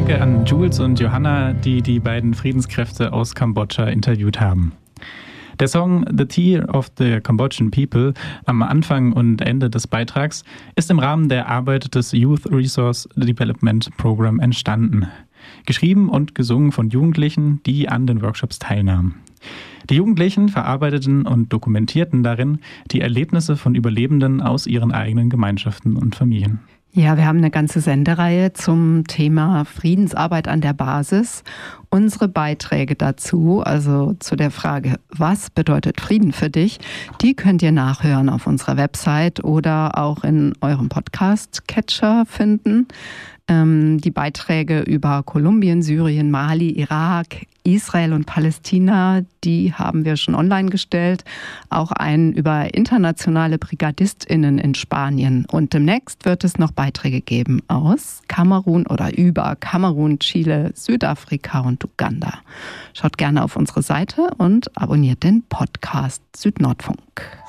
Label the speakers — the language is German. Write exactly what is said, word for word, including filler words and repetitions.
Speaker 1: Danke an Jules und Johanna, die die beiden Friedenskräfte aus Kambodscha interviewt haben. Der Song The Tear of the Cambodian People am Anfang und Ende des Beitrags ist im Rahmen der Arbeit des Youth Resource Development Program entstanden. Geschrieben und gesungen von Jugendlichen, die an den Workshops teilnahmen. Die Jugendlichen verarbeiteten und dokumentierten darin die Erlebnisse von Überlebenden aus ihren eigenen Gemeinschaften und Familien.
Speaker 2: Ja, wir haben eine ganze Sendereihe zum Thema Friedensarbeit an der Basis. Unsere Beiträge dazu, also zu der Frage, was bedeutet Frieden für dich, die könnt ihr nachhören auf unserer Website oder auch in eurem Podcast-Catcher finden. Ähm, die Beiträge über Kolumbien, Syrien, Mali, Irak, Israel und Palästina, die haben wir schon online gestellt. Auch einen über internationale BrigadistInnen in Spanien. Und demnächst wird es noch Beiträge geben aus Kamerun oder über Kamerun, Chile, Südafrika und Uganda. Schaut gerne auf unsere Seite und abonniert den Podcast Südnordfunk.